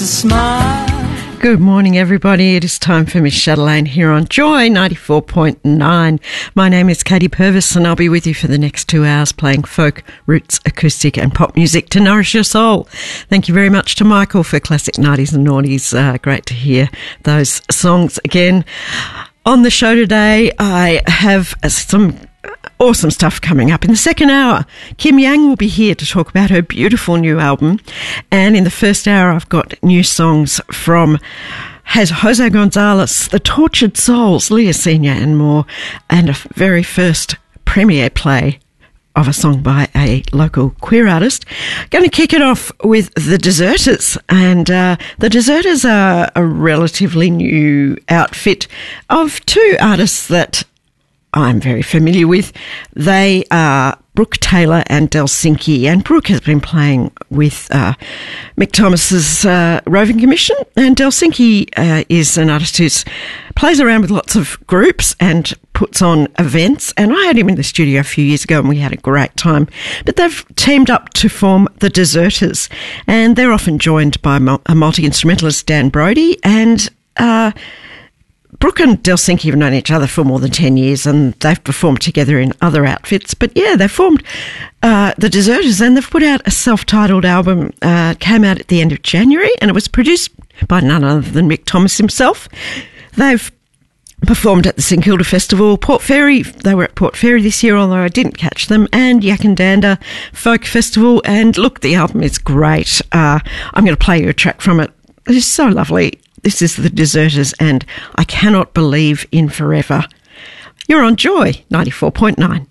Smile. Good morning, everybody. It is time for Miss Chatelaine here on Joy 94.9. My name is Katie Purvis and I'll be with you for the next 2 hours playing folk, roots, acoustic and pop music to nourish your soul. Thank you very much to Michael for classic 90s and noughties. Great to hear those songs again. On the show today, I have some awesome stuff coming up. In the second hour, Kim Yang will be here to talk about her beautiful new album. And in the first hour, I've got new songs from Jose Gonzalez, The Tortured Souls, Leah Senior and more, and a very first premiere play of a song by a local queer artist. Going to kick it off with The Deserters. And The Deserters are a relatively new outfit of two artists that I'm very familiar with. They are Brooke Taylor and Delsinki, and Brooke has been playing with Mick Thomas's Roving Commission, and Delsinki is an artist who plays around with lots of groups and puts on events, and I had him in the studio a few years ago and we had a great time. But they've teamed up to form The Deserters, and they're often joined by a multi-instrumentalist, Dan Brody, and Brooke and Delsinki have known each other for more than 10 years and they've performed together in other outfits. But yeah, they formed The Deserters and they've put out a self-titled album, came out at the end of January, and it was produced by none other than Mick Thomas himself. They've performed at the St Kilda Festival, Port Fairy. They were at Port Fairy this year, although I didn't catch them, and Yakandanda Folk Festival. And look, the album is great. I'm going to play you a track from it. It is so lovely. This is The Deserters and I Cannot Believe in Forever. You're on Joy 94.9.